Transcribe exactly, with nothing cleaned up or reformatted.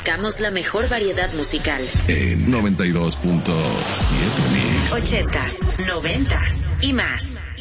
Buscamos la mejor variedad musical. En noventa y dos punto siete Mix. Ochentas, noventas y más.